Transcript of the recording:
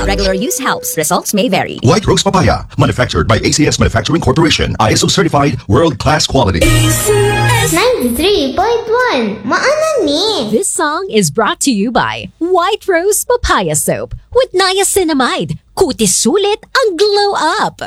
Regular use helps. Results may vary. White Rose Papaya, manufactured by ACS Manufacturing Corporation. ISO certified, world-class quality. 93.1 Maanan ni. This song is brought to you by White Rose Papaya Soap with niacinamide. Kutis sulit ang glow up.